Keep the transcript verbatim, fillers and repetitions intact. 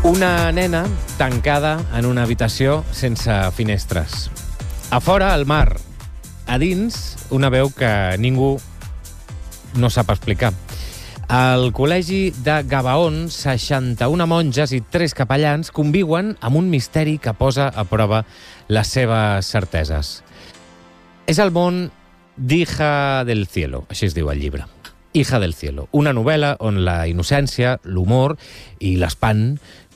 Una nena tancada en una habitació sense finestres. A fora, el mar. A dins, una veu que ningú no sap explicar. Al col·legi de Gabaon, seixanta-una monges i tres capellans conviuen amb un misteri que posa a prova les seves certeses. És el món d'Hija del Cielo, així es diu el llibre. Hija del Cielo, una novel·la on la innocència, l'humor i l'espant